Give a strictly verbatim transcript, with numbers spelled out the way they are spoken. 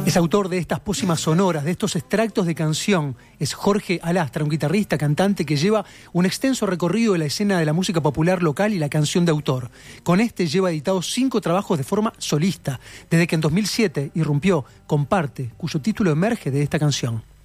Es autor de estas pócimas sonoras, de estos extractos de canción. Es Jorge Alastra, un guitarrista, cantante que lleva un extenso recorrido de la escena de la música popular local y la canción de autor. Con este lleva editados cinco trabajos de forma solista, desde que en dos mil siete irrumpió Comparte, cuyo título emerge de esta canción.